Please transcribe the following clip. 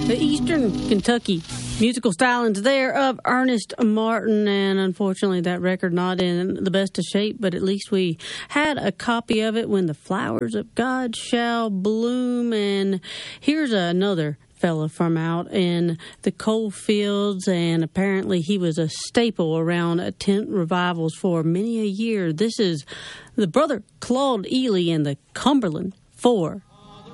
the Eastern Kentucky musical stylings there of Ernest Martin, and unfortunately that record not in the best of shape, but at least we had a copy of it, When the Flowers of God Shall Bloom. And here's another fella from out in the coal fields, and apparently he was a staple around tent revivals for many a year. This is the brother Claude Ely and the Cumberland Four.